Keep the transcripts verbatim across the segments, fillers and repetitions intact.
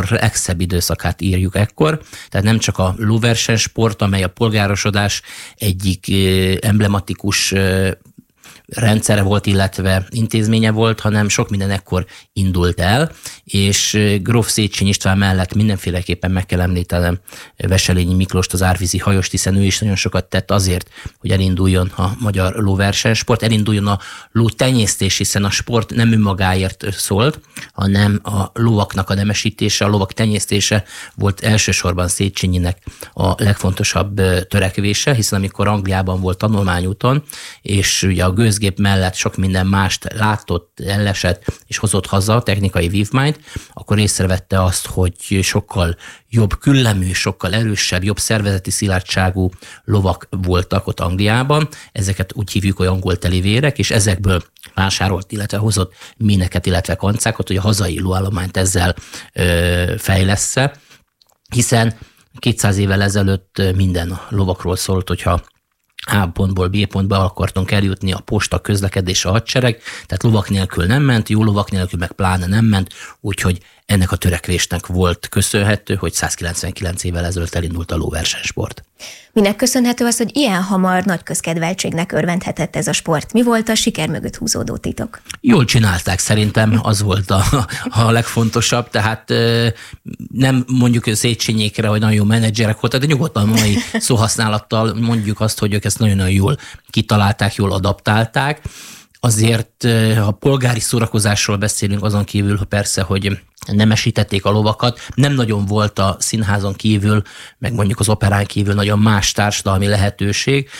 legszebb időszakát írjuk ekkor, tehát nem csak a lóversenysport, amely a polgárosodás egyik emblematikus rendszere volt, illetve intézménye volt, hanem sok minden ekkor indult el, és gróf Széchenyi István mellett mindenféleképpen meg kell említenem Veselényi Miklóst, az árvízi hajóst, hiszen ő is nagyon sokat tett azért, hogy elinduljon a magyar lóversenysport, elinduljon a lótenyésztés, hiszen a sport nem önmagáért szólt, hanem a lovaknak a nemesítése, a lovak tenyésztése volt elsősorban Széchenyinek a legfontosabb törekvése, hiszen amikor Angliában volt tanulmányúton, és ugye a gőzgép mellett sok minden mást látott, ellesett és hozott haza a technikai vívmányt, akkor észrevette azt, hogy sokkal jobb küllemű, sokkal erősebb, jobb szervezeti szilárdságú lovak voltak ott Angliában. Ezeket úgy hívjuk, hogy angol telivérek, és ezekből vásárolt, illetve hozott míneket, illetve kancákat, hogy a hazai lóállományt ezzel ö, fejlessze, hiszen kétszáz évvel ezelőtt minden a lovakról szólt, hogyha A pontból B pontba akartunk eljutni, a posta, közlekedés, a hadsereg, tehát lovak nélkül nem ment, jó lovak nélkül meg pláne nem ment, úgyhogy ennek a törekvésnek volt köszönhető, hogy százkilencvenkilenc évvel ezelőtt elindult a lóversenysport. Minek köszönhető az, hogy ilyen hamar nagy közkedveltségnek örvendhetett ez a sport? Mi volt a siker mögött húzódó titok? Jól csinálták, szerintem az volt a, a legfontosabb, tehát nem mondjuk Széchenyékre, hogy nagyon jó menedzserek voltak, de nyugodtan mai szóhasználattal mondjuk azt, hogy ők ezt nagyon-nagyon jól kitalálták, jól adaptálták. Azért, ha polgári szórakozásról beszélünk, azon kívül persze, hogy nemesítették a lovakat, nem nagyon volt a színházon kívül, meg mondjuk az operán kívül nagyon más társadalmi lehetőség,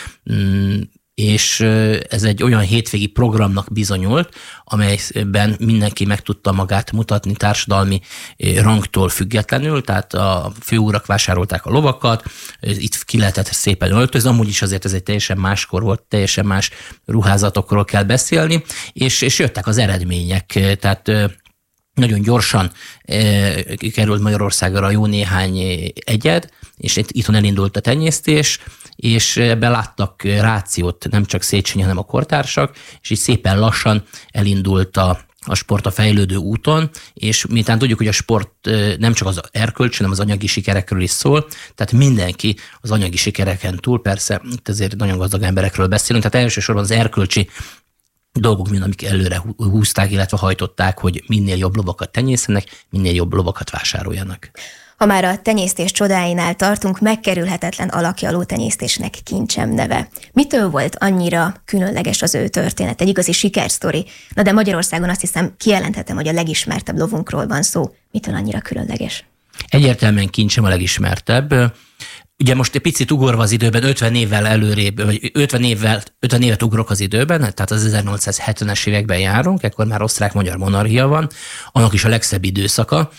és ez egy olyan hétvégi programnak bizonyult, amelyben mindenki meg tudta magát mutatni társadalmi rangtól függetlenül, tehát a főurak vásárolták a lovakat, itt ki lehetett szépen öltözni, amúgy is azért ez egy teljesen máskor volt, teljesen más ruházatokról kell beszélni, és, és jöttek az eredmények, tehát nagyon gyorsan e, került Magyarországra jó néhány egyed, és itt, itthon elindult a tenyésztés, és ebben láttak rációt nem csak Széchenyi, hanem a kortársak, és így szépen lassan elindult a, a sport a fejlődő úton, és miután tudjuk, hogy a sport nem csak az erkölcs, hanem az anyagi sikerekről is szól, tehát mindenki az anyagi sikereken túl, persze itt azért nagyon gazdag emberekről beszélünk, tehát elsősorban az erkölcsi dolgok, mint amik előre húzták, illetve hajtották, hogy minél jobb lovakat tenyészenek, minél jobb lovakat vásároljanak. Ha már a tenyésztés csodáinál tartunk, megkerülhetetlen alakja a lótenyésztésnek Kincsem neve. Mitől volt annyira különleges az ő történet? Egy igazi sikersztori. Na de Magyarországon azt hiszem kijelenthetem, hogy a legismertebb lovunkról van szó. Mitől annyira különleges? Egyértelműen Kincsem a legismertebb. Ugye most egy picit ugorva az időben, ötven évvel előrébb, vagy ötven, évvel, ötven évet ugrok az időben, tehát az ezernyolcszázhetvenes években járunk, ekkor már osztrák-magyar monarchia van, annak is a legszebb időszaka,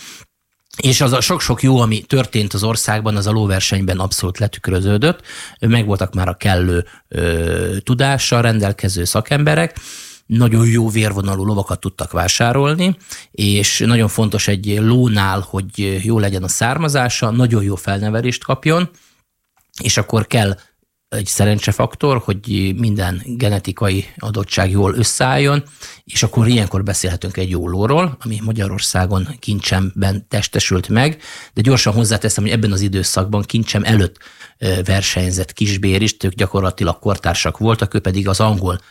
és az a sok-sok jó, ami történt az országban, az a lóversenyben abszolút letükröződött, megvoltak már a kellő ö, tudással rendelkező szakemberek, nagyon jó vérvonalú lovakat tudtak vásárolni, és nagyon fontos egy lónál, hogy jó legyen a származása, nagyon jó felnevelést kapjon, és akkor kell egy szerencsefaktor, hogy minden genetikai adottság jól összeálljon, és akkor ilyenkor beszélhetünk egy jó lóról, ami Magyarországon Kincsemben testesült meg, de gyorsan hozzáteszem, hogy ebben az időszakban Kincsem előtt versenyzett Kisbér is, ők gyakorlatilag kortársak voltak, ő pedig az angol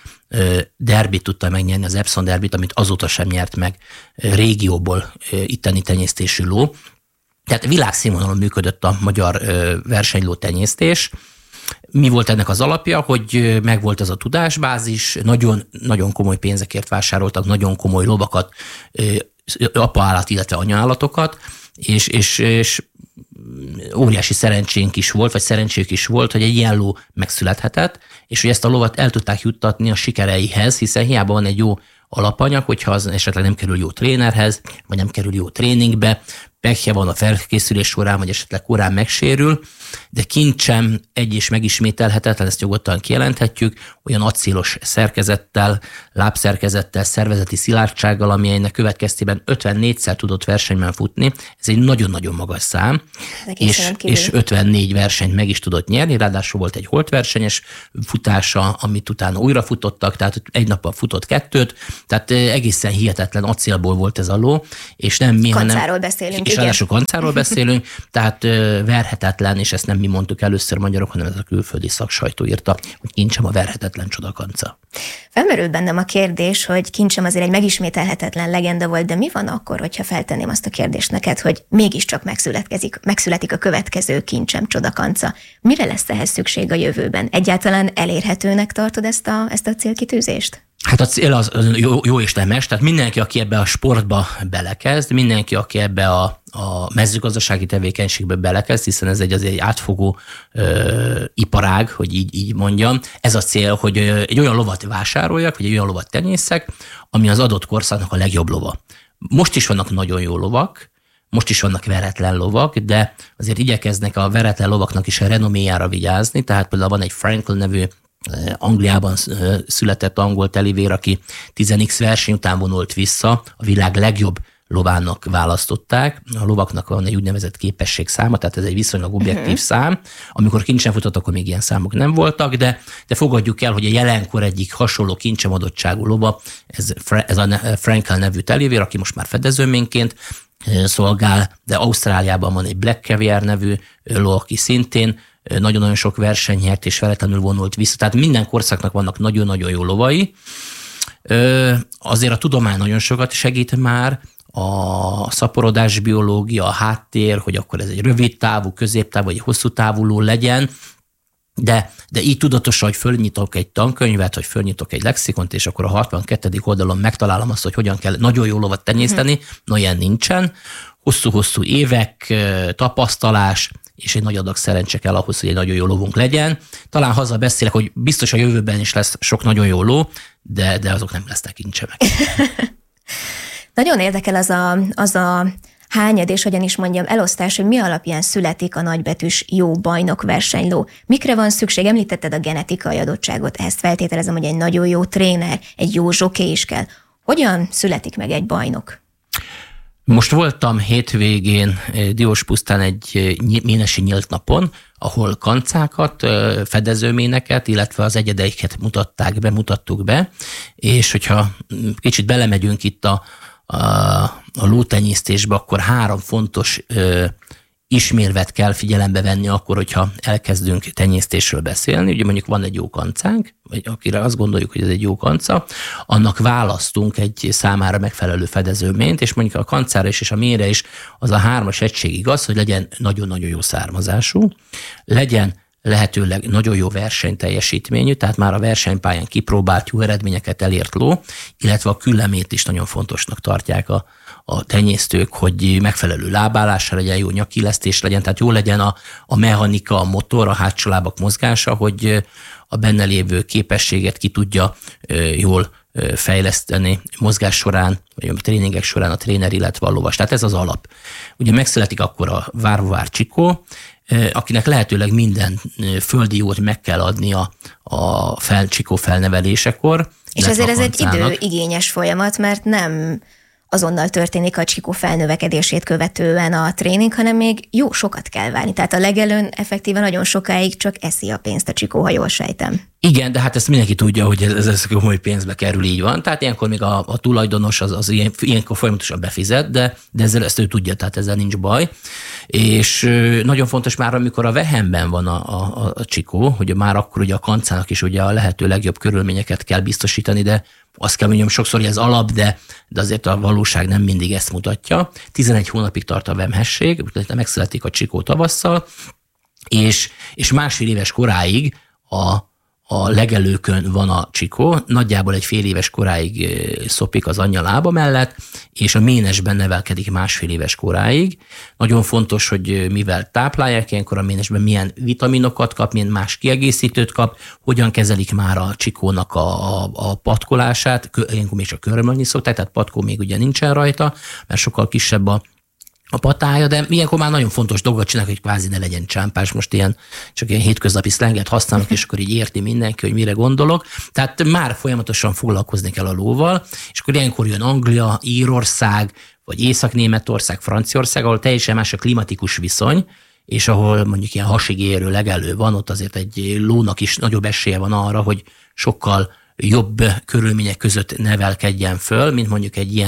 derbit tudta megnyerni, az Epsom derbit, amit azóta sem nyert meg régióból itteni tenyésztésű ló. Tehát világszínvonalon működött a magyar versenyló tenyésztés. Mi volt ennek az alapja, hogy megvolt az a tudásbázis, nagyon, nagyon komoly pénzekért vásároltak, nagyon komoly lovakat, apaállat, illetve anyaállatokat, és, és, és óriási szerencsénk is volt, vagy szerencsék is volt, hogy egy ilyen ló megszülethetett, és hogy ezt a lovat el tudták juttatni a sikereihez, hiszen hiába van egy jó alapanyag, hogyha az esetleg nem kerül jó trénerhez, vagy nem kerül jó tréningbe, pekje van a felkészülés során, vagy esetleg korán megsérül, de Kincsem egy és megismételhetetlen, ezt nyugodtan kijelenthetjük, olyan acélos szerkezettel, lábszerkezettel, szervezeti szilárdsággal, ami ennek következtében ötvennégyszer tudott versenyben futni. Ez egy nagyon-nagyon magas szám, és, és ötvennégy versenyt meg is tudott nyerni, ráadásul volt egy holtversenyes futása, amit utána újra futottak, tehát egy nappal futott kettőt, tehát egészen hihetetlen acélból volt ez a ló, és nem mi, hanem... Kancáról beszélünk. és ráadásul kancáról beszélünk, tehát verhetetlen, és ezt nem mi mondtuk először magyarok, hanem ez a külföldi szaksajtó írta, hogy Kincsem a verhetetlen csodakanca. Felmerült bennem a kérdés, hogy Kincsem azért egy megismételhetetlen legenda volt, de mi van akkor, hogyha feltenném azt a kérdést neked, hogy mégiscsak megszületkezik, megszületik a következő Kincsem csodakanca. Mire lesz ehhez szükség a jövőben? Egyáltalán elérhetőnek tartod ezt a, ezt a célkitűzést? Hát a cél az jó, jó és nemes, tehát mindenki, aki ebbe a sportba belekezd, mindenki, aki ebbe a, a mezőgazdasági tevékenységbe belekezd, hiszen ez egy azért egy átfogó ö, iparág, hogy így, így mondjam. Ez a cél, hogy egy olyan lovat vásároljak, vagy egy olyan lovat tenyészek, ami az adott korszaknak a legjobb lova. Most is vannak nagyon jó lovak, most is vannak veretlen lovak, de azért igyekeznek a veretlen lovaknak is a renoméjára vigyázni, tehát például van egy Frankel nevű Angliában született angol telivér, aki tíz x verseny után vonult vissza, a világ legjobb lovának választották. A lovaknak van egy úgynevezett képességszáma, tehát ez egy viszonylag objektív uh-huh. szám. Amikor kincsen futott, akkor még ilyen számok nem voltak, de, de fogadjuk el, hogy a jelenkor egyik hasonló kincsemodottságú lova, ez, ez a Frankel nevű telivér, aki most már fedezőményként szolgál, de Ausztráliában van egy Black Caviar nevű ló, aki szintén nagyon-nagyon sok verseny nyert, és veretlenül vonult vissza. Tehát minden korszaknak vannak nagyon-nagyon jó lovai. Azért a tudomány nagyon sokat segít már, a szaporodás biológia, a háttér, hogy akkor ez egy rövid távú, középtávú, vagy egy hosszú távú ló legyen, de, de így tudatosan, hogy fölnyitok egy tankönyvet, hogy fölnyitok egy lexikont, és akkor a hatvankettedik oldalon megtalálom azt, hogy hogyan kell nagyon jó lovat tenyészteni, hmm. no ilyen nincsen. Hosszú-hosszú évek, tapasztalás, és egy nagy adag szerencse kell ahhoz, hogy egy nagyon jó lovunk legyen. Talán haza beszélek, hogy biztos a jövőben is lesz sok nagyon jó ló, de, de azok nem lesznek kincsemek. Nagyon érdekel az a, az a hányad, és hogyan is mondjam, elosztás, hogy mi alapján születik a nagybetűs jó bajnok versenyló. Mikre van szükség? Említetted a genetikai adottságot, ezt feltételezem, hogy egy nagyon jó tréner, egy jó zsoké is kell. Hogyan születik meg egy bajnok? Most voltam hétvégén Dióspusztán egy ménesi nyílt napon, ahol kancákat, fedezőméneket, illetve az egyedeiket mutatták be, mutattuk be, és hogyha kicsit belemegyünk itt a, a, a lótenyésztésbe, akkor három fontos ö, ismérvet kell figyelembe venni akkor, hogyha elkezdünk tenyésztésről beszélni. Ugye mondjuk van egy jó kancánk, vagy akire azt gondoljuk, hogy ez egy jó kanca, annak választunk egy számára megfelelő fedezőményt, és mondjuk a kancára is és a mélyre is az a hármas egység igaz, hogy legyen nagyon-nagyon jó származású, legyen lehetőleg nagyon jó versenyteljesítményű, tehát már a versenypályán kipróbált jó eredményeket elért ló, illetve a küllemét is nagyon fontosnak tartják a, a tenyésztők, hogy megfelelő lábállásra legyen, jó nyakillesztés legyen, tehát jó legyen a, a mechanika, a motor, a hátsó lábak mozgása, hogy a benne lévő képességet ki tudja jól fejleszteni mozgás során, vagy a tréningek során a tréner, illetve a lovas. Tehát ez az alap. Ugye megszületik akkor a várvár csikó, akinek lehetőleg minden földi jót meg kell adni a, a fel, csikó felnevelésekor. És ezért ez egy időigényes folyamat, mert nem azonnal történik a csikó felnövekedését követően a tréning, hanem még jó sokat kell várni. Tehát a legelőn effektíven nagyon sokáig csak eszi a pénzt a csikó, ha jól sejtem. Igen, de hát ezt mindenki tudja, hogy ez, ez komoly pénzbe kerül, így van. Tehát ilyenkor még a, a tulajdonos az, az ilyen, ilyenkor folyamatosan befizet, de, de ezzel ezt ő tudja, tehát ezzel nincs baj. És nagyon fontos már, amikor a vehemben van a, a, a csikó, hogy már akkor ugye a kancának is ugye a lehető legjobb körülményeket kell biztosítani, de azt kell mondjam sokszor, hogy ez alap, de, de azért a valóság nem mindig ezt mutatja. tizenegy hónapig tart a vemhesség, megszületik a csikó tavasszal, és, és másfél éves koráig a a legelőkön van a csikó, nagyjából egy fél éves koráig szopik az anyja lába mellett, és a ménesben nevelkedik másfél éves koráig. Nagyon fontos, hogy mivel táplálják, ilyenkor a ménesben milyen vitaminokat kap, milyen más kiegészítőt kap, hogyan kezelik már a csikónak a, a, a patkolását, ilyenkor még csak körmölni szokták, tehát patkó még ugye nincsen rajta, mert sokkal kisebb a a patája, de ilyenkor már nagyon fontos dolgot csinálnak, hogy kvázi ne legyen csámpás. Most ilyen csak ilyen hétköznapi szlenget használnak, és akkor így érti mindenki, hogy mire gondolok. Tehát már folyamatosan foglalkozni kell a lóval, és akkor ilyenkor jön Anglia, Írország, vagy Észak-Németország, Franciaország, ahol teljesen más a klimatikus viszony, és ahol mondjuk ilyen hasig érő legelő van, ott azért egy lónak is nagyobb esélye van arra, hogy sokkal jobb körülmények között nevelkedjen föl, mint mondjuk egy ilyen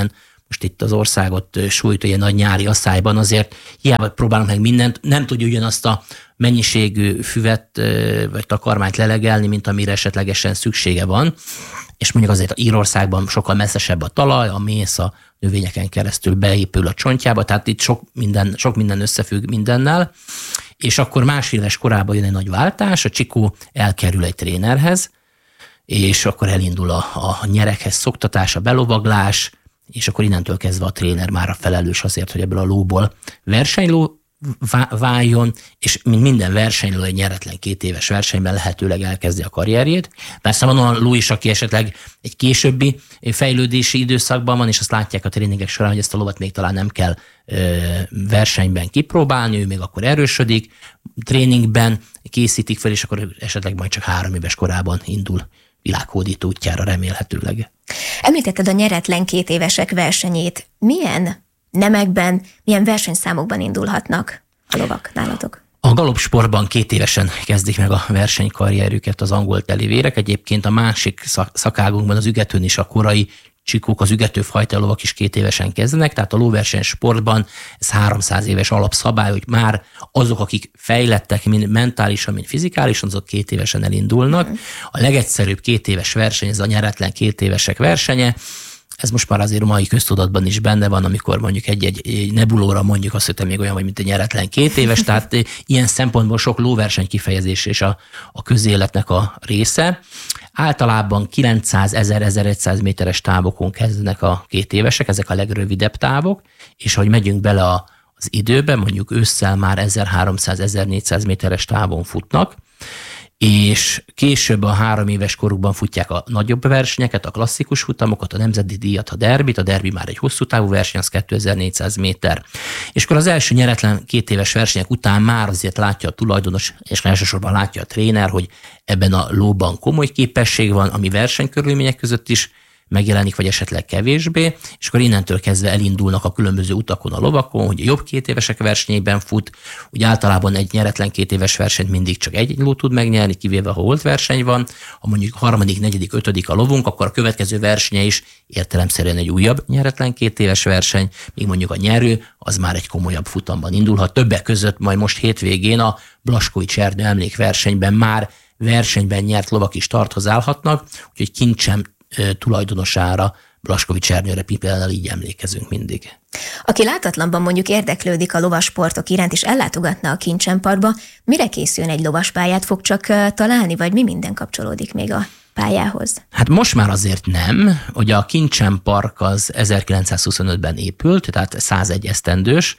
most itt az országot sújtó ilyen nagy nyári asszályban, azért hiába próbálunk meg mindent, nem tudja ugyanazt a mennyiségű füvet vagy takarmányt lelegelni, mint amire esetlegesen szüksége van. És mondjuk azért Írországban sokkal messzesebb a talaj, a mész a növényeken keresztül beépül a csontjába, tehát itt sok minden, sok minden összefügg mindennel. És akkor másfél éves korában jön egy nagy váltás, a Csikó elkerül egy trénerhez, és akkor elindul a, a nyerekhez szoktatás, a belovaglás, és akkor innentől kezdve a tréner már a felelős azért, hogy ebből a lóból versenyló váljon, és mint minden versenyló egy nyeretlen két éves versenyben lehetőleg elkezdi a karrierjét. Persze van olyan ló is, aki esetleg egy későbbi fejlődési időszakban van, és azt látják a tréningek során, hogy ezt a lovat még talán nem kell ö, versenyben kipróbálni, ő még akkor erősödik, tréningben készítik fel, és akkor esetleg majd csak három éves korában indul világhódító útjára remélhetőleg. Említetted a nyeretlen két évesek versenyét. Milyen nemekben, milyen versenyszámokban indulhatnak a lovak nálatok? A galopsportban két évesen kezdik meg a versenykarrierüket az angol telivérek. Egyébként a másik szakágunkban, az ügetőn is a korai Csikók, az ügetőfajta lovak is két évesen kezdenek, tehát a lóverseny sportban ez háromszáz éves alapszabály, hogy már azok, akik fejlettek, mind mentálisan, mind fizikálisan, azok két évesen elindulnak. A legegyszerűbb két éves verseny, ez a nyeretlen két évesek versenye. Ez most már azért a mai köztudatban is benne van, amikor mondjuk egy-egy nebulóra mondjuk azt, hogy te még olyan vagy, mint egy nyeretlen két éves, tehát ilyen szempontból sok lóverseny kifejezés és a, a közéletnek a része. Általában kilencszáz, ezer, ezerszáz méteres távokon kezdenek a két évesek, ezek a legrövidebb távok, és ahogy megyünk bele a, az időbe, mondjuk ősszel már ezerháromszáz, ezernégyszáz méteres távon futnak, és később a három éves korukban futják a nagyobb versenyeket, a klasszikus futamokat, a nemzeti díjat, a derbit, a derbi már egy hosszú távú verseny, az kétezer-négyszáz méter. És akkor az első nyeretlen két éves versenyek után már azért látja a tulajdonos, és elsősorban látja a tréner, hogy ebben a lóban komoly képesség van, ami versenykörülmények között is megjelenik, vagy esetleg kevésbé, és akkor innentől kezdve elindulnak a különböző utakon a lovakon, hogy a jobb két évesek versenyében fut, úgy általában egy nyeretlen két éves versenyt mindig csak egy ló tud megnyerni, kivéve ha holt verseny van, ha mondjuk harmadik, negyedik, ötödik a lovunk, akkor a következő versenye is értelemszerűen egy újabb nyeretlen két éves verseny, míg mondjuk a nyerő, az már egy komolyabb futamban indulhat. Többek között majd most hétvégén a Blaskovics Ernő emlékversenyben már versenyben nyert lovak is tartozálhatnak, úgyhogy kincsem tulajdonosára, Blaskovics Ernőre például így emlékezünk mindig. Aki látatlanban mondjuk érdeklődik a lovasportok iránt, és ellátogatna a Kincsemparkba, mire készüljön, egy lovaspályát fog csak találni, vagy mi minden kapcsolódik még a pályához? Hát most már azért nem. Ugye a Kincsempark az ezerkilencszázhuszonötben épült, tehát százegy esztendős,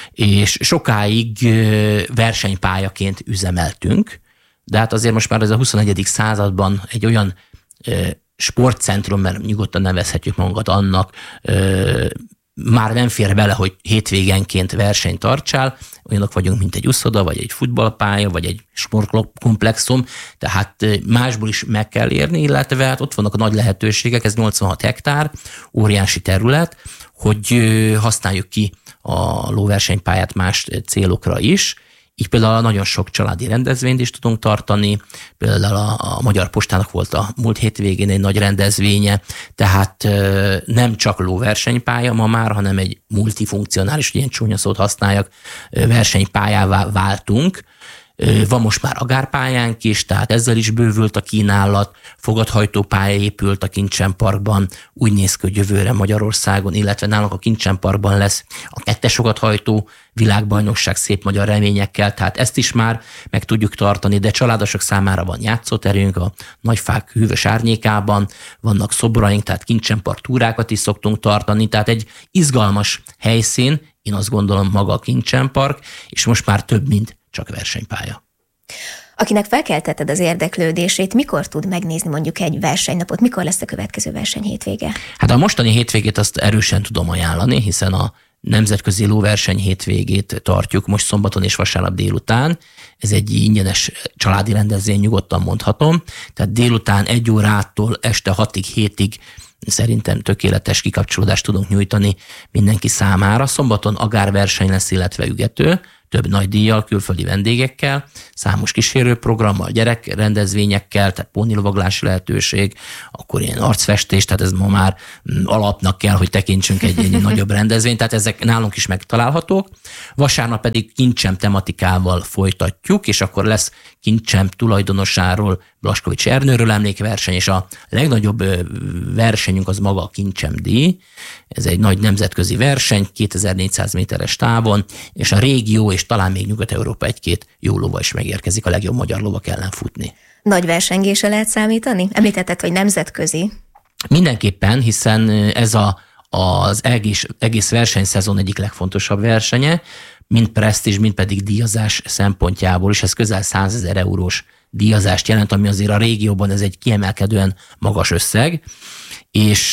és sokáig versenypályaként üzemeltünk, de hát azért most már ez a huszonegyedik században egy olyan sportcentrum, mert nyugodtan nevezhetjük magunkat annak, ö, már nem fér bele, hogy hétvégenként versenyt tartsál, olyanok vagyunk, mint egy uszoda, vagy egy futballpálya, vagy egy sportkomplexum, tehát másból is meg kell érni, illetve hát ott vannak a nagy lehetőségek, ez nyolcvanhat hektár, óriási terület, hogy használjuk ki a lóversenypályát más célokra is. Így például nagyon sok családi rendezvényt is tudunk tartani, például a, a Magyar Postának volt a múlt hétvégén egy nagy rendezvénye, tehát nem csak lóversenypálya ma már, hanem egy multifunkcionális, ilyen csúnya szót használjak, versenypályává váltunk. Van most már agárpályánk is, tehát ezzel is bővült a kínálat, fogadhajtópálya épült a Kincsemparkban, úgy néz ki, hogy jövőre Magyarországon, illetve nálunk a Kincsemparkban lesz a kettes fogadhajtó világbajnokság szép magyar reményekkel, tehát ezt is már meg tudjuk tartani, de családosok számára van játszóterünk, a Nagyfák hűvös árnyékában vannak szobraink, tehát Kincsempark túrákat is szoktunk tartani, tehát egy izgalmas helyszín, én azt gondolom maga a Kincsempark, és most már több, mint csak versenypálya. Akinek felkeltetted az érdeklődését, mikor tud megnézni mondjuk egy versenynapot, mikor lesz a következő verseny hétvége? Hát a mostani hétvégét azt erősen tudom ajánlani, hiszen a nemzetközi lóverseny hétvégét tartjuk most szombaton és vasárnap délután. Ez egy ingyenes családi rendezvény, nyugodtan mondhatom. Tehát délután egy órától este hatig, hétig szerintem tökéletes kikapcsolódást tudunk nyújtani mindenki számára. Szombaton agárverseny lesz, illetve ügető, több nagy díjjal, külföldi vendégekkel, számos kísérőprogrammal, gyerekrendezvényekkel, tehát pónilovaglási lehetőség, akkor ilyen arcfestés, tehát ez ma már alapnak kell, hogy tekintsünk egy, egy nagyobb rendezvényt, tehát ezek nálunk is megtalálhatók. Vasárnap pedig kincsem tematikával folytatjuk, és akkor lesz kincsem tulajdonosáról, Blaskovics Ernőről emlékverseny, és a legnagyobb versenyünk az maga a kincsem díj. Ez egy nagy nemzetközi verseny, kétezer-négyszáz méteres távon, és a régió és talán még Nyugat-Európa egy-két jó lova is megérkezik a legjobb magyar lovak ellen futni. Nagy versengésre lehet számítani? Említetted, hogy nemzetközi. Mindenképpen, hiszen ez a, az egész, egész versenyszezon egyik legfontosabb versenye, mind presztízs, mind pedig díjazás szempontjából is. Ez közel százezer eurós díjazást jelent, ami azért a régióban ez egy kiemelkedően magas összeg, és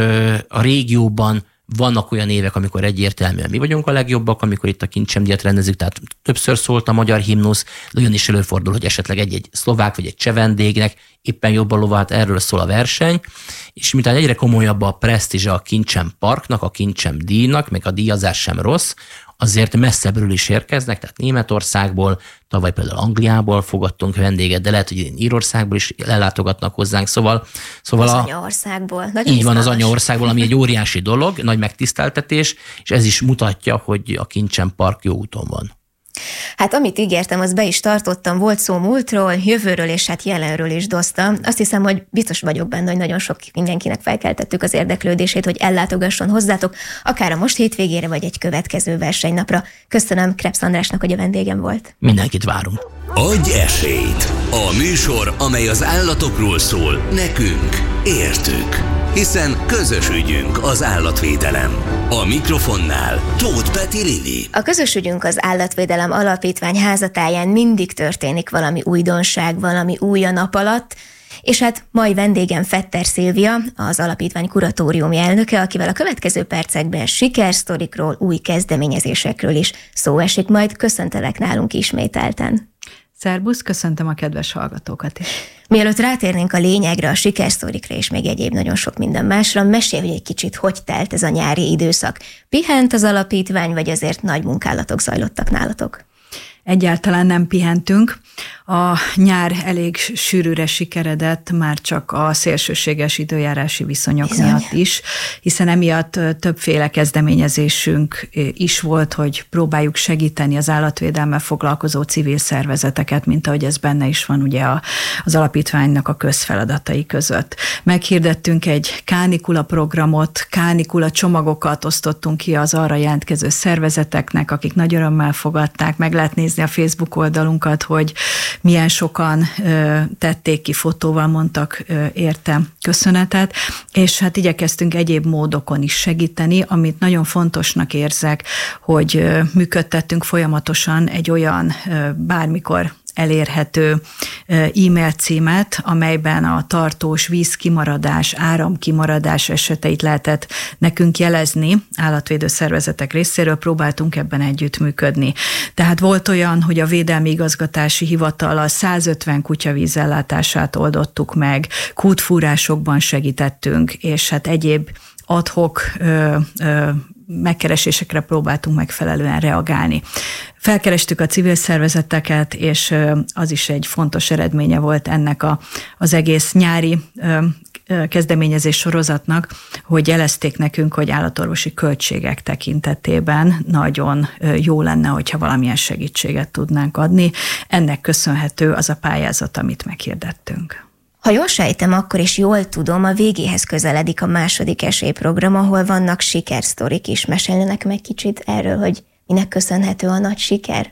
a régióban vannak olyan évek, amikor egyértelműen mi vagyunk a legjobbak, amikor itt a kincsemdíjat rendezzük, tehát többször szólt a magyar himnusz, de olyan is előfordul, hogy esetleg egy-egy szlovák vagy egy cseh vendégnek éppen jobb a lova, hát erről szól a verseny, és miután egyre komolyabb a presztízse a kincsem parknak, a kincsem díjnak, meg a díjazás sem rossz, azért messzebbről is érkeznek, tehát Németországból, tavaly például Angliából fogadtunk vendéget, de lehet, hogy Írországból is ellátogatnak hozzánk, szóval... szóval az a, anyaországból. Így izgalmas. Van, az anyaországból, ami egy óriási dolog, nagy megtiszteltetés, és ez is mutatja, hogy a kincsem park jó úton van. Hát amit ígértem, azt be is tartottam, volt szó múltról, jövőről és hát jelenről is Doszta. Azt hiszem, hogy biztos vagyok benne, hogy nagyon sok mindenkinek felkeltettük az érdeklődését, hogy ellátogasson hozzátok, akár a most hétvégére, vagy egy következő versenynapra. Köszönöm Krebs Andrásnak, hogy a vendégem volt. Mindenkit várunk. Adj esélyt! A műsor, amely az állatokról szól, nekünk, értük. Hiszen közös ügyünk az állatvédelem. A mikrofonnál Tóth Peti Lili. A közös ügyünk az Állatvédelem Alapítvány házatáján mindig történik valami újdonság, valami új a nap alatt, és hát mai vendégem Fetter Szilvia, az alapítvány kuratóriumi elnöke, akivel a következő percekben sikersztorikról, új kezdeményezésekről is szó esik, majd köszöntelek nálunk ismételten. Szerbusz, köszöntöm a kedves hallgatókat is. Mielőtt rátérnénk a lényegre, a sikersztorikra és még egyéb nagyon sok minden másra, mesélj, hogy egy kicsit hogy telt ez a nyári időszak. Pihent az alapítvány, vagy azért nagy munkálatok zajlottak nálatok? Egyáltalán nem pihentünk. A nyár elég sűrűre sikeredett, már csak a szélsőséges időjárási viszonyok Bizony. miatt is, hiszen emiatt többféle kezdeményezésünk is volt, hogy próbáljuk segíteni az állatvédelemmel foglalkozó civil szervezeteket, mint ahogy ez benne is van ugye a, az alapítványnak a közfeladatai között. Meghirdettünk egy kánikula programot, kánikula csomagokat osztottunk ki az arra jelentkező szervezeteknek, akik nagy örömmel fogadták, meg lehet nézni a Facebook oldalunkat, hogy milyen sokan ö, tették ki fotóval, mondtak ö, érte köszönetet, és hát igyekeztünk egyéb módokon is segíteni, amit nagyon fontosnak érzek, hogy ö, működtettünk folyamatosan egy olyan ö, bármikor elérhető e-mail címet, amelyben a tartós vízkimaradás, áramkimaradás eseteit lehetett nekünk jelezni. Állatvédő szervezetek részéről próbáltunk ebben együttműködni. Tehát volt olyan, hogy a Védelmi Igazgatási Hivatallal százötven kutyavíz ellátását oldottuk meg, kútfúrásokban segítettünk, és hát egyéb ad-hoc ö, ö, megkeresésekre próbáltunk megfelelően reagálni. Felkerestük a civil szervezeteket, és az is egy fontos eredménye volt ennek a, az egész nyári kezdeményezés sorozatnak, hogy jelezték nekünk, hogy állatorvosi költségek tekintetében nagyon jó lenne, hogyha valamilyen segítséget tudnánk adni. Ennek köszönhető az a pályázat, amit meghirdettünk. Ha jól sejtem, akkor is jól tudom, a végéhez közeledik a második esélyprogram, ahol vannak sikersztorik is. Meséljenek meg kicsit erről, hogy minek köszönhető a nagy siker?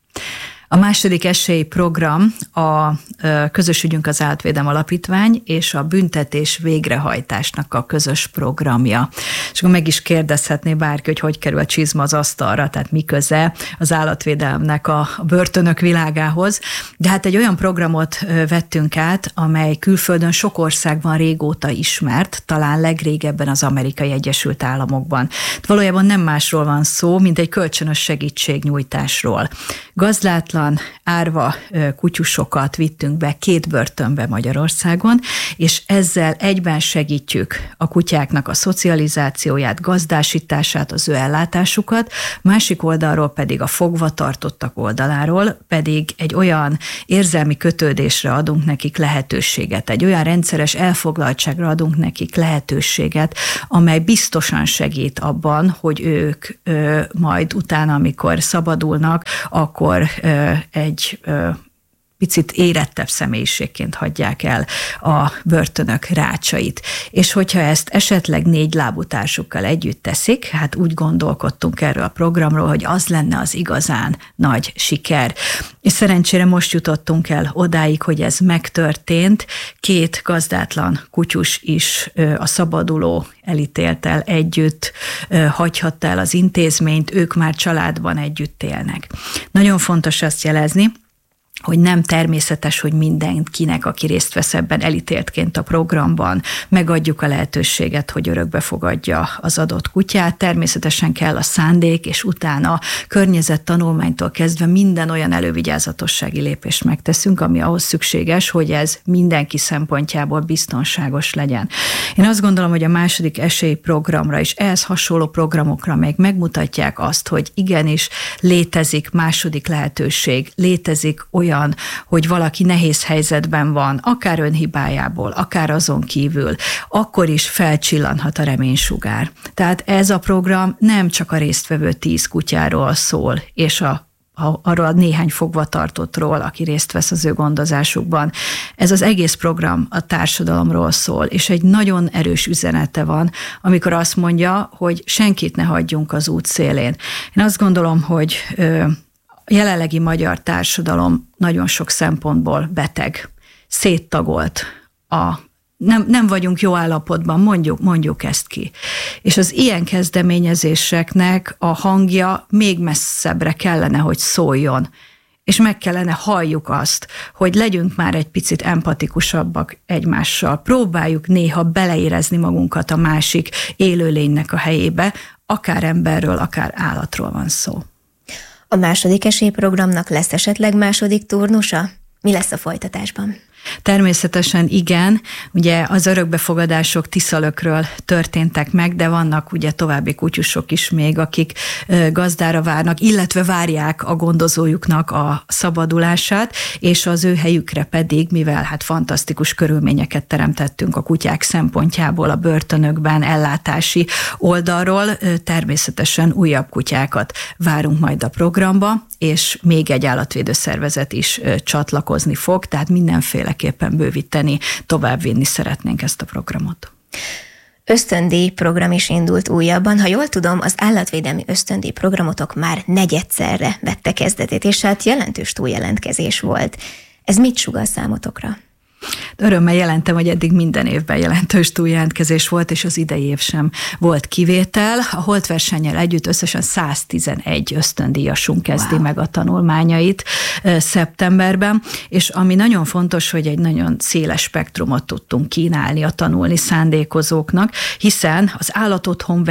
A második esélyprogram a Közös ügyünk az Állatvédelem Alapítvány és a büntetés végrehajtásnak a közös programja. És akkor meg is kérdezhetné bárki, hogy hogy kerül a csizma az asztalra, tehát mi köze az állatvédelemnek a börtönök világához. De hát egy olyan programot vettünk át, amely külföldön sok országban régóta ismert, talán legrégebben az Amerikai Egyesült Államokban. Valójában nem másról van szó, mint egy kölcsönös segítségnyújtásról. Gazlátlan hatvan árva kutyusokat vittünk be két börtönbe Magyarországon, és ezzel egyben segítjük a kutyáknak a szocializációját, gazdásítását, az ő ellátásukat, másik oldalról pedig a fogvatartottak oldaláról pedig egy olyan érzelmi kötődésre adunk nekik lehetőséget, egy olyan rendszeres elfoglaltságra adunk nekik lehetőséget, amely biztosan segít abban, hogy ők ö, majd utána, amikor szabadulnak, akkor ö, egy ö, picit érettebb személyiségként hagyják el a börtönök rácsait. És hogyha ezt esetleg négy lábú társukkal együtt teszik, hát úgy gondolkodtunk erről a programról, hogy az lenne az igazán nagy siker. És szerencsére most jutottunk el odáig, hogy ez megtörtént. Két gazdátlan kutyus is a szabaduló elítélttel együtt hagyhatta el az intézményt, ők már családban együtt élnek. Nagyon fontos azt jelezni, hogy nem természetes, hogy mindenkinek, aki részt vesz ebben elítéltként a programban, megadjuk a lehetőséget, hogy örökbe fogadja az adott kutyát. Természetesen kell a szándék, és utána környezettanulmánytól kezdve minden olyan elővigyázatossági lépést megteszünk, ami ahhoz szükséges, hogy ez mindenki szempontjából biztonságos legyen. Én azt gondolom, hogy a második esély programra és ehhez hasonló programokra még megmutatják azt, hogy igenis létezik második lehetőség, létezik olyan olyan, hogy valaki nehéz helyzetben van, akár önhibájából, akár azon kívül, akkor is felcsillanhat a reménysugár. Tehát ez a program nem csak a résztvevő tíz kutyáról szól, és a arról a néhány fogvatartottról, aki részt vesz az ő gondozásukban. Ez az egész program a társadalomról szól, és egy nagyon erős üzenete van, amikor azt mondja, hogy senkit ne hagyjunk az út szélén. Én azt gondolom, hogy a jelenlegi magyar társadalom nagyon sok szempontból beteg, széttagolt, a, nem, nem vagyunk jó állapotban, mondjuk, mondjuk ezt ki. És az ilyen kezdeményezéseknek a hangja még messzebbre kellene, hogy szóljon, és meg kellene halljuk azt, hogy legyünk már egy picit empatikusabbak egymással, próbáljuk néha beleérezni magunkat a másik élőlénynek a helyébe, akár emberről, akár állatról van szó. A második esélyprogramnak lesz esetleg második turnusa? Mi lesz a folytatásban? Természetesen igen, ugye az örökbefogadások Tiszalökről történtek meg, de vannak ugye további kutyusok is még, akik gazdára várnak, illetve várják a gondozójuknak a szabadulását, és az ő helyükre pedig, mivel hát fantasztikus körülményeket teremtettünk a kutyák szempontjából a börtönökben, ellátási oldalról, természetesen újabb kutyákat várunk majd a programba, és még egy állatvédőszervezet is csatlakozni fog, tehát mindenféleképpen bővíteni, továbbvinni szeretnénk ezt a programot. Ösztöndíj program is indult újabban. Ha jól tudom, az állatvédelmi ösztöndíj programotok már negyedszerre vette kezdetét, és hát jelentős túljelentkezés volt. Ez mit sugall számotokra? Örömmel jelentem, hogy eddig minden évben jelentős túljelentkezés volt, és az idei év sem volt kivétel. A Holt versennyel együtt összesen száztizenegy ösztöndíjasunk kezdi wow. meg a tanulmányait szeptemberben, és ami nagyon fontos, hogy egy nagyon széles spektrumot tudtunk kínálni a tanulni szándékozóknak, hiszen az állatotthon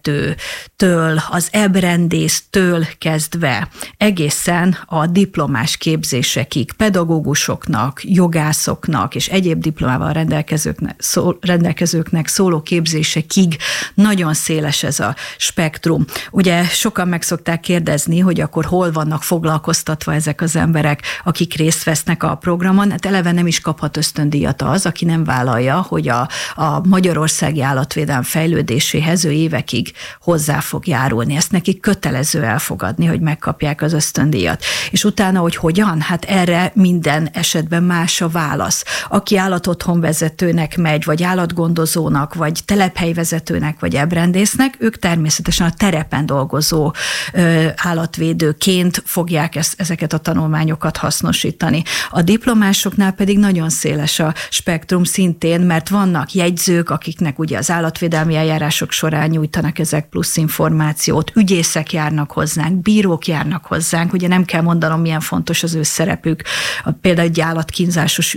vezetőtől, az ebrendésztől kezdve egészen a diplomás képzésekig, pedagógusoknak, jogászoknak, és egyéb diplomával rendelkezőknek, szól, rendelkezőknek szóló képzésekig nagyon széles ez a spektrum. Ugye sokan meg szokták kérdezni, hogy akkor hol vannak foglalkoztatva ezek az emberek, akik részt vesznek a programon. Hát eleve nem is kaphat ösztöndíjat az, aki nem vállalja, hogy a, a magyarországi állatvédelem fejlődéséhez ő évekig hozzá fog járulni. Ezt nekik kötelező elfogadni, hogy megkapják az ösztöndíjat. És utána, hogy hogyan? Hát erre minden esetben más a válasz. Aki állatotthonvezetőnek megy, vagy állatgondozónak, vagy telephelyvezetőnek, vagy ebrendésznek, ők természetesen a terepen dolgozó ö, állatvédőként fogják ezt, ezeket a tanulmányokat hasznosítani. A diplomásoknál pedig nagyon széles a spektrum szintén, mert vannak jegyzők, akiknek ugye az állatvédelmi eljárások során nyújtanak ezek plusz információt, ügyészek járnak hozzánk, bírók járnak hozzánk, ugye nem kell mondanom, milyen fontos az ő szerepük. Például egy állatkínzásos ügy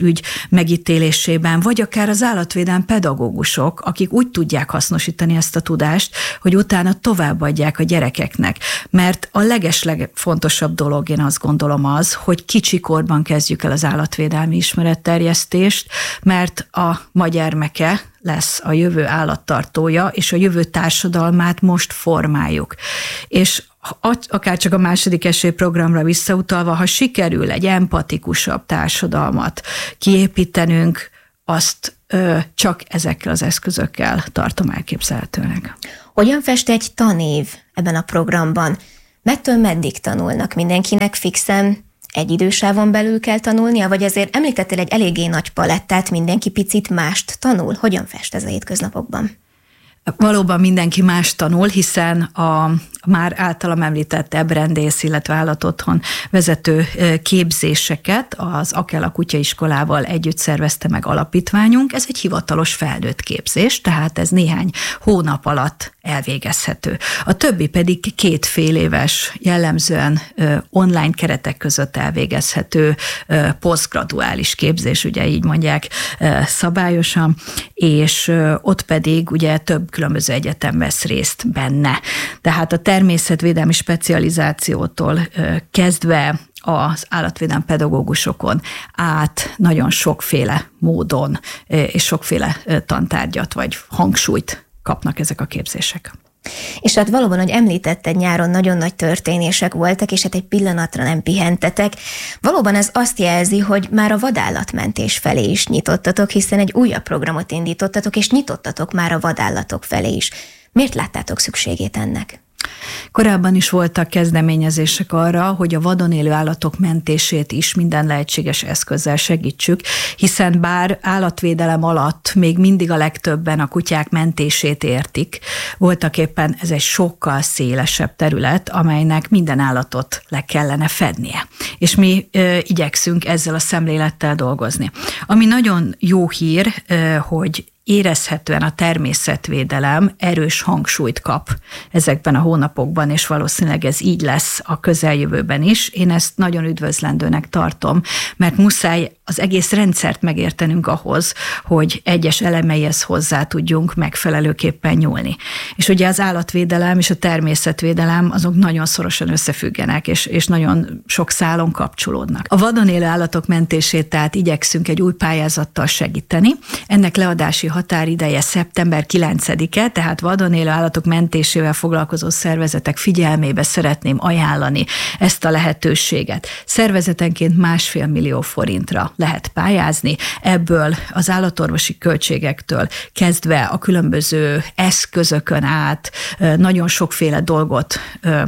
megítélésében, vagy akár az állatvédelem pedagógusok, akik úgy tudják hasznosítani ezt a tudást, hogy utána továbbadják a gyerekeknek. Mert a legeslegfontosabb dolog, én azt gondolom az, hogy kicsikorban kezdjük el az állatvédelmi ismeretterjesztést, mert a ma gyermeke lesz a jövő állattartója, és a jövő társadalmát most formáljuk. És akár csak a második esély programra visszautalva, ha sikerül egy empatikusabb társadalmat kiépítenünk, azt ö, csak ezekkel az eszközökkel tartom elképzelhetőnek. Hogyan fest egy tanév ebben a programban? Mettől meddig tanulnak? Mindenkinek fixen egy idősávon belül kell tanulnia, vagy azért említettél egy eléggé nagy palettát, mindenki picit mást tanul? Hogyan fest ez a hétköznapokban? Valóban mindenki más tanul, hiszen a már általam említett ebrendész, illetve állatotthon vezető képzéseket az Akela kutyaiskolával együtt szervezte meg alapítványunk. Ez egy hivatalos felnőtt képzés, tehát ez néhány hónap alatt elvégezhető. A többi pedig két fél éves, jellemzően online keretek között elvégezhető posztgraduális képzés, ugye így mondják szabályosan, és ott pedig ugye több különböző egyetem vesz részt benne. Tehát a természetvédelmi specializációtól kezdve az állatvédelmi pedagógusokon át nagyon sokféle módon és sokféle tantárgyat vagy hangsúlyt kapnak ezek a képzések. És hát valóban, hogy említetted, nyáron nagyon nagy történések voltak, és hát egy pillanatra nem pihentetek. Valóban ez azt jelzi, hogy már a vadállatmentés felé is nyitottatok, hiszen egy újabb programot indítottatok, és nyitottatok már a vadállatok felé is. Miért láttátok szükségét ennek? Korábban is voltak kezdeményezések arra, hogy a vadon élő állatok mentését is minden lehetséges eszközzel segítsük, hiszen bár állatvédelem alatt még mindig a legtöbben a kutyák mentését értik, voltak éppen ez egy sokkal szélesebb terület, amelynek minden állatot le kellene fednie. És mi ö, igyekszünk ezzel a szemlélettel dolgozni. Ami nagyon jó hír, ö, hogy érezhetően a természetvédelem erős hangsúlyt kap ezekben a hónapokban, és valószínűleg ez így lesz a közeljövőben is. Én ezt nagyon üdvözlendőnek tartom, mert muszáj az egész rendszert megértenünk ahhoz, hogy egyes elemeihez hozzá tudjunk megfelelőképpen nyúlni. És ugye az állatvédelem és a természetvédelem azok nagyon szorosan összefüggenek, és, és nagyon sok szálon kapcsolódnak. A vadon élő állatok mentését tehát igyekszünk egy új pályázattal segíteni. Ennek leadási határideje szeptember kilencedike, tehát vadon élő állatok mentésével foglalkozó szervezetek figyelmébe szeretném ajánlani ezt a lehetőséget. Szervezetenként másfél millió forintra lehet pályázni, ebből az állatorvosi költségektől kezdve a különböző eszközökön át nagyon sokféle dolgot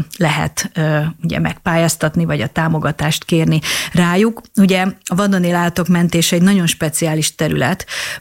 lehet ugye megpályáztatni, vagy a támogatást kérni rájuk. Ugye a vadon élő állatok mentése egy nagyon speciális terület,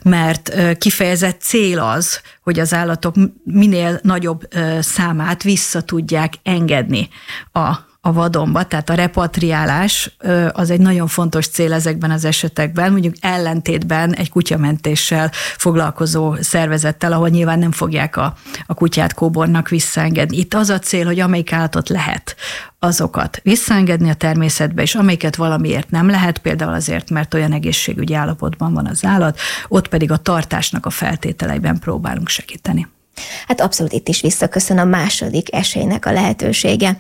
mert kifejezett cél az, hogy az állatok minél nagyobb számát vissza tudják engedni a a vadonba, tehát a repatriálás az egy nagyon fontos cél ezekben az esetekben, mondjuk ellentétben egy kutyamentéssel foglalkozó szervezettel, ahol nyilván nem fogják a, a kutyát kóbornak visszaengedni. Itt az a cél, hogy amelyik állatot lehet, azokat visszaengedni a természetbe, és amelyiket valamiért nem lehet, például azért, mert olyan egészségügyi állapotban van az állat, ott pedig a tartásnak a feltételeiben próbálunk segíteni. Hát abszolút itt is visszaköszön a második esélynek a lehetősége.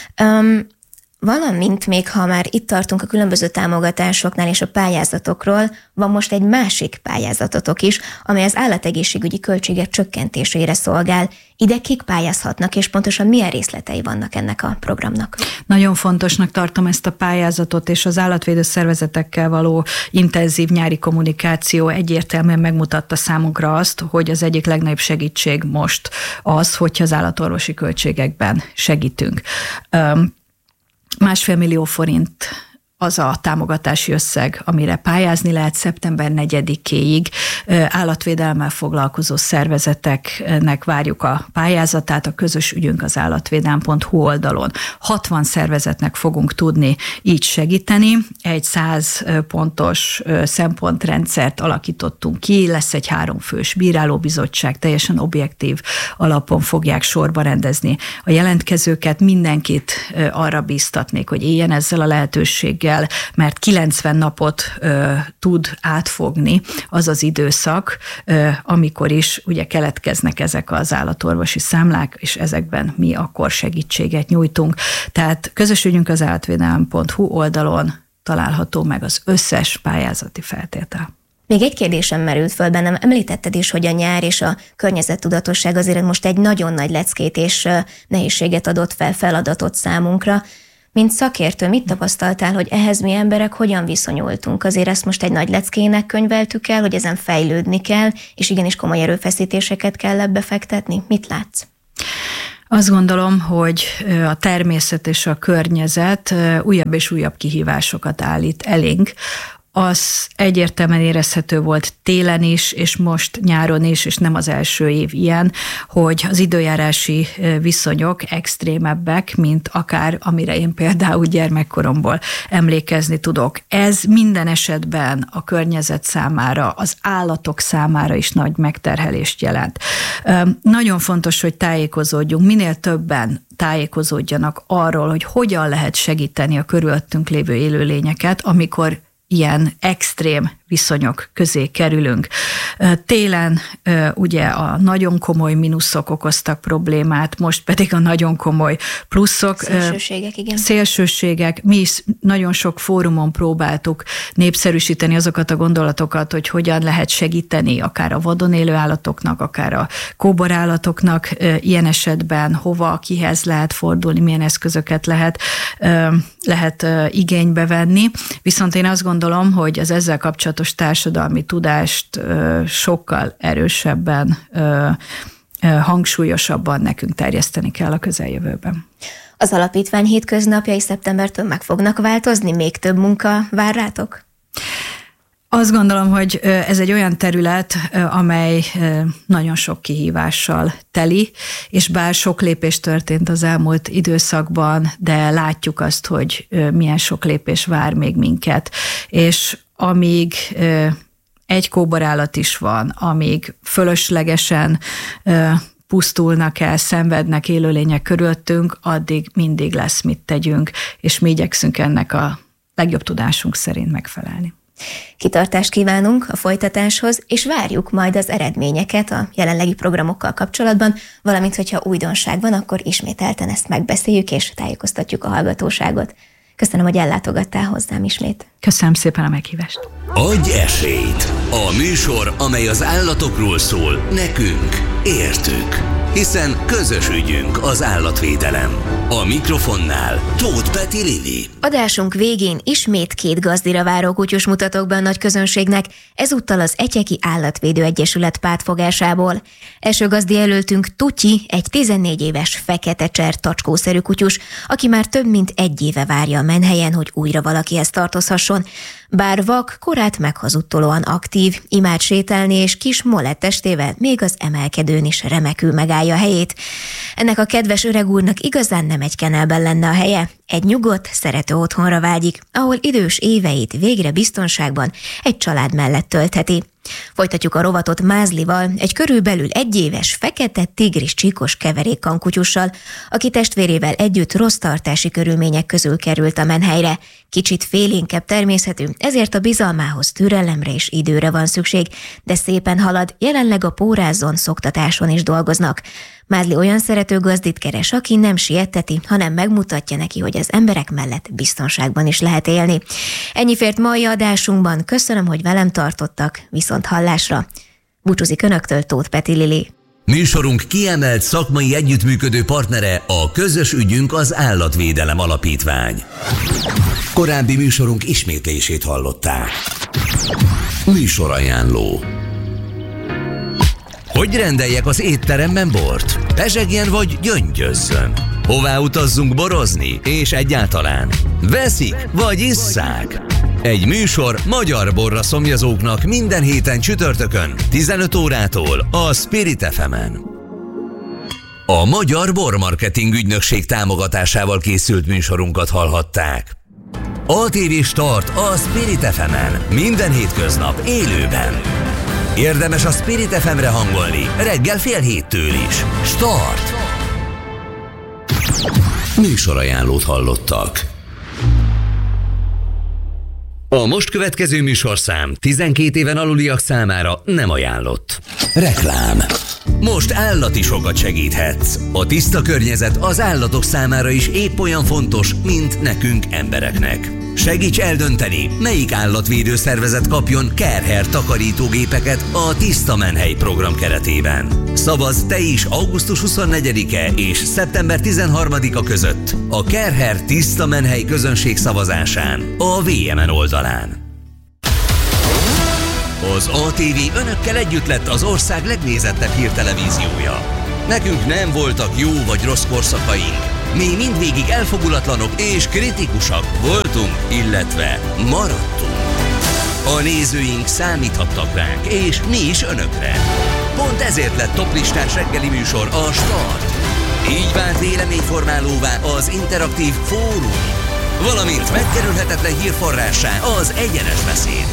Um, valamint még, ha már itt tartunk a különböző támogatásoknál és a pályázatokról, van most egy másik pályázatotok is, amely az állategészségügyi költségek csökkentésére szolgál. Ide kik pályázhatnak, és pontosan milyen részletei vannak ennek a programnak? Nagyon fontosnak tartom ezt a pályázatot, és az állatvédő szervezetekkel való intenzív nyári kommunikáció egyértelműen megmutatta számunkra azt, hogy az egyik legnagyobb segítség most az, hogyha az állatorvosi költségekben segítünk. Másfél millió forint az a támogatási összeg, amire pályázni lehet szeptember negyedikéig. Állatvédelemmel foglalkozó szervezeteknek várjuk a pályázatát, a közös ügyünk az állatvédelem pont hu oldalon. hatvan szervezetnek fogunk tudni így segíteni. Egy száz pontos szempontrendszert alakítottunk ki, lesz egy háromfős bírálóbizottság, teljesen objektív alapon fogják sorba rendezni a jelentkezőket. Mindenkit arra bíztatnék, hogy éljen ezzel a lehetőséggel, segítséggel, mert kilencven napot ö, tud átfogni az az időszak, ö, amikor is ugye keletkeznek ezek az állatorvosi számlák, és ezekben mi akkor segítséget nyújtunk. Tehát közösügyünk az állatvédelem pont hu oldalon található meg az összes pályázati feltétel. Még egy kérdésem merült föl bennem, említetted is, hogy a nyár és a környezettudatosság azért most egy nagyon nagy leckét és nehézséget adott fel, feladatot számunkra. Mint szakértő, mit tapasztaltál, hogy ehhez mi emberek hogyan viszonyultunk? Azért ezt most egy nagy leckének könyveltük el, hogy ezen fejlődni kell, és igenis komoly erőfeszítéseket kell ebbe fektetni. Mit látsz? Azt gondolom, hogy a természet és a környezet újabb és újabb kihívásokat állít elénk. Az egyértelműen érezhető volt télen is, és most nyáron is, és nem az első év ilyen, hogy az időjárási viszonyok extrémebbek, mint akár amire én például gyermekkoromból emlékezni tudok. Ez minden esetben a környezet számára, az állatok számára is nagy megterhelést jelent. Nagyon fontos, hogy tájékozódjunk, minél többen tájékozódjanak arról, hogy hogyan lehet segíteni a körülöttünk lévő élőlényeket, amikor ilyen extrém viszonyok közé kerülünk. Télen ugye a nagyon komoly mínuszok okoztak problémát, most pedig a nagyon komoly pluszok. Szélsőségek, igen. Szélsőségek. Mi is nagyon sok fórumon próbáltuk népszerűsíteni azokat a gondolatokat, hogy hogyan lehet segíteni akár a vadon élő állatoknak, akár a kóborállatoknak ilyen esetben, hova, kihez lehet fordulni, milyen eszközöket lehet, lehet igénybe venni. Viszont én azt gondolom, hogy az ezzel kapcsolatos társadalmi tudást sokkal erősebben, hangsúlyosabban nekünk terjeszteni kell a közeljövőben. Az alapítvány hétköznapjai szeptembertől meg fognak változni? Még több munka vár rátok? Azt gondolom, hogy ez egy olyan terület, amely nagyon sok kihívással teli, és bár sok lépés történt az elmúlt időszakban, de látjuk azt, hogy milyen sok lépés vár még minket, és amíg egy kóborállat is van, amíg fölöslegesen pusztulnak el, szenvednek élőlények körülöttünk, addig mindig lesz mit tegyünk, és mi igyekszünk ennek a legjobb tudásunk szerint megfelelni. Kitartást kívánunk a folytatáshoz, és várjuk majd az eredményeket a jelenlegi programokkal kapcsolatban, valamint, hogyha újdonság van, akkor ismételten ezt megbeszéljük, és tájékoztatjuk a hallgatóságot. Köszönöm, hogy ellátogattál hozzám ismét. Köszönöm szépen a meghívást. Adj esélyt! A műsor, amely az állatokról szól, nekünk, értük. Hiszen közös ügyünk az állatvédelem. A mikrofonnál Tóth Peti Lili. Adásunk végén ismét két gazdira váró kutyus mutatok be a nagy közönségnek, ezúttal az Etyeki Állatvédő Egyesület pártfogásából. Első gazdi jelöltünk Tutyi, egy tizennégy éves fekete cser tacskószerű kutyus, aki már több mint egy éve várja a menhelyen, hogy újra valakihez tartozhasson. Bár vak, korát meghazudtolóan aktív, imád sétálni, és kis molett testével még az emelkedőn is remekül megállja a helyét. Ennek a kedves öreg úrnak igazán nem egy kennelben lenne a helye, egy nyugodt, szerető otthonra vágyik, ahol idős éveit végre biztonságban egy család mellett töltheti. Folytatjuk a rovatot Mázlival, egy körülbelül egyéves fekete tigris csíkos keverék kankutyussal, aki testvérével együtt rossz tartási körülmények közül került a menhelyre. Kicsit félénkebb természetű, ezért a bizalmához türelemre és időre van szükség, de szépen halad, jelenleg a pórázon, szoktatáson is dolgoznak. Mázli olyan szerető gazdit keres, aki nem sietteti, hanem megmutatja neki, hogy az emberek mellett biztonságban is lehet élni. Ennyi fért mai adásunkban, köszönöm, hogy velem tartottak, viszont hallásra. Búcsúzik önöktől Tóth Peti Lili. Műsorunk kiemelt szakmai együttműködő partnere a közös ügyünk az Állatvédelem Alapítvány. Korábbi műsorunk ismétlését hallották. Műsorajánló. Hogy rendeljek az étteremben bort? Pezsegjen vagy gyöngyözzön? Hová utazzunk borozni? És egyáltalán? Veszik vagy isszák? Egy műsor magyar borra szomjazóknak minden héten csütörtökön, tizenöt órától a Spirit ef emen. A Magyar Bormarketing Ügynökség támogatásával készült műsorunkat hallhatták. á té vé Start a Spirit ef emen minden hétköznap élőben. Érdemes a Spirit ef emre hangolni reggel fél héttől is. Start! Műsorajánlót hallottak. A most következő műsorszám tizenkét éven aluliak számára nem ajánlott. Reklám. Most állati sokat segíthetsz. A tiszta környezet az állatok számára is épp olyan fontos, mint nekünk embereknek. Segíts eldönteni, melyik állatvédőszervezet kapjon Kerher takarítógépeket a Tiszta Menhely program keretében. Szavazz te is augusztus huszonnegyedike és szeptember tizenharmadika között a Kerher Tiszta Menhely közönség szavazásán a vé em en oldalán. Az á té vé önökkel együtt lett az ország legnézettebb hírtelevíziója. Nekünk nem voltak jó vagy rossz korszakaink. Mi mindvégig elfogulatlanok és kritikusak voltunk, illetve maradtunk. A nézőink számíthattak ránk, és mi is önökre. Pont ezért lett toplistás reggeli műsor a Start. Így vált véleményformálóvá az interaktív fórum, valamint megkerülhetetlen hírforrássá az egyenes beszéd.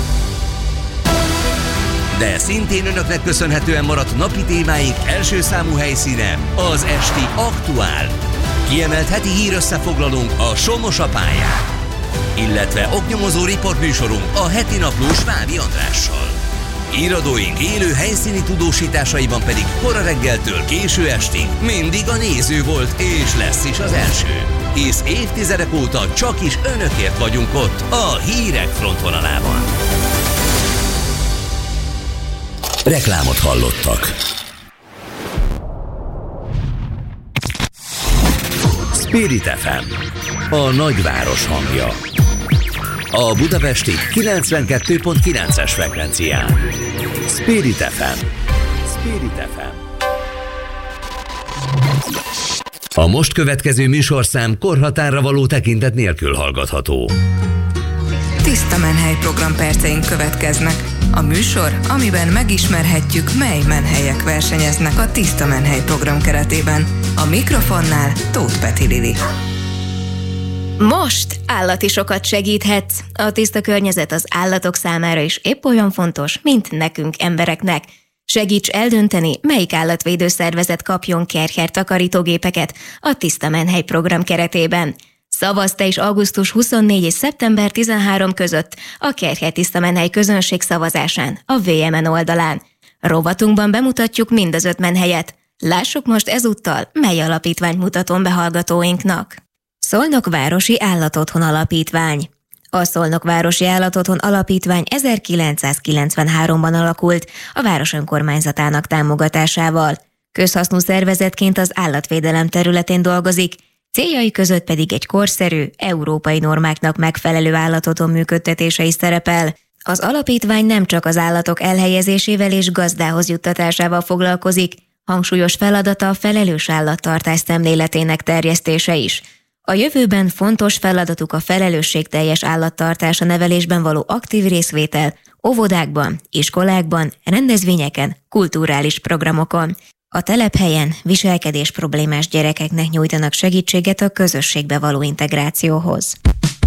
De szintén önöknek köszönhetően maradt napi témáink első számú helyszíne az esti Aktuál. Kiemelt heti hírösszefoglalónk a Somos a pályán, illetve oknyomozó riportműsorunk a heti naplós Vávi Andrással. Íradóink élő helyszíni tudósításaiban pedig kora reggeltől késő estig mindig a néző volt és lesz is az első. Hisz évtizedek óta csak is önökért vagyunk ott a hírek frontvonalában. Reklámot hallottak. Spirit ef em, a nagyváros hangja. A budapesti kilencvenkettő pont kilences frekvencián. Spirit ef em. Spirit ef em. A most következő műsorszám korhatárra való tekintet nélkül hallgatható. Tiszta Menhely program perceink következnek. A műsor, amiben megismerhetjük, mely menhelyek versenyeznek a Tiszta Menhely program keretében. A mikrofonnál Tóth Peti Lili. Most állati sokat segíthetsz. A tiszta környezet az állatok számára is épp olyan fontos, mint nekünk embereknek. Segíts eldönteni, melyik állatvédőszervezet kapjon Kerher takarítógépeket a Tiszta Menhely program keretében. Szavazz te is augusztus huszonnegyedike és szeptember tizenharmadika között a Kerher Tiszta Menhely közönség szavazásán a vé em en oldalán. Rovatunkban bemutatjuk mind az öt menhelyet. Lássuk most ezúttal, mely alapítványt mutatom be hallgatóinknak. Szolnok Városi Állatotthon Alapítvány. A Szolnok Városi Állatotthon Alapítvány ezerkilencszázkilencvenháromban alakult a város önkormányzatának támogatásával. Közhasznú szervezetként az állatvédelem területén dolgozik, céljai között pedig egy korszerű, európai normáknak megfelelő állatotthon működtetése is szerepel. Az alapítvány nem csak az állatok elhelyezésével és gazdához juttatásával foglalkozik, hangsúlyos feladata a felelős állattartás szemléletének terjesztése is. A jövőben fontos feladatuk a felelősségteljes állattartás a nevelésben való aktív részvétel, óvodákban, iskolákban, rendezvényeken, kulturális programokon. A telephelyen viselkedés problémás gyerekeknek nyújtanak segítséget a közösségbe való integrációhoz.